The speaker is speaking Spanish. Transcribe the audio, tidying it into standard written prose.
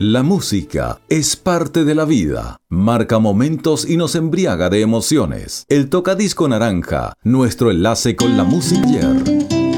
La música es parte de la vida, marca momentos y nos embriaga de emociones. El tocadisco naranja, nuestro enlace con la música ayer.